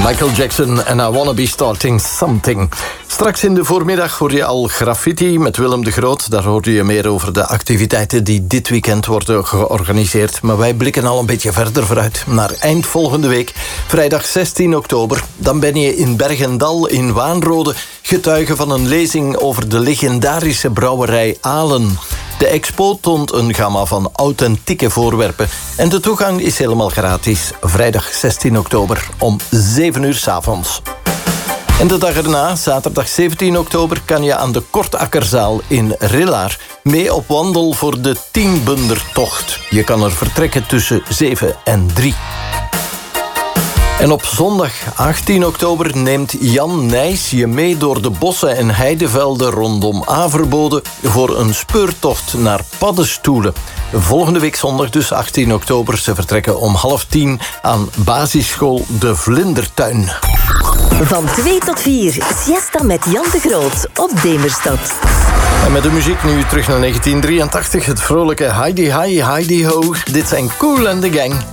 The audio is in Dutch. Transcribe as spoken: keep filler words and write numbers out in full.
Michael Jackson en I Wanna Be Starting Something. Straks in de voormiddag hoor je al graffiti met Willem de Groot. Daar hoor je meer over de activiteiten die dit weekend worden georganiseerd. Maar wij blikken al een beetje verder vooruit naar eind volgende week. Vrijdag zestien oktober. Dan ben je in Bergendal in Waanrode getuige van een lezing over de legendarische brouwerij Alen. De expo toont een gamma van authentieke voorwerpen. En de toegang is helemaal gratis. Vrijdag zestien oktober om zeven uur 's avonds. En de dag erna, zaterdag zeventien oktober... kan je aan de Kortakkerzaal in Rillaar mee op wandel voor de tienbundertocht. Je kan er vertrekken tussen zeven en drie. En op zondag achttien oktober neemt Jan Nijs je mee door de bossen en heidevelden rondom Averbode voor een speurtocht naar paddenstoelen. Volgende week zondag, dus achttien oktober, ze vertrekken om half tien aan basisschool De Vlindertuin. Van twee tot vier, siesta met Jan de Groot op Demerstad. En met de muziek nu terug naar negentien drieëntachtig, het vrolijke Heidi Hi, Heidi Ho. Dit zijn Kool and the Gang.